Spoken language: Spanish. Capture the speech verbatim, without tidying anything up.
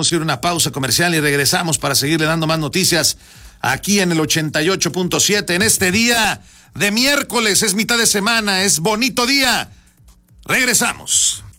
Vamos a ir a una pausa comercial y regresamos para seguirle dando más noticias aquí en el ochenta y ocho punto siete. En este día de miércoles, es mitad de semana, es bonito día. Regresamos.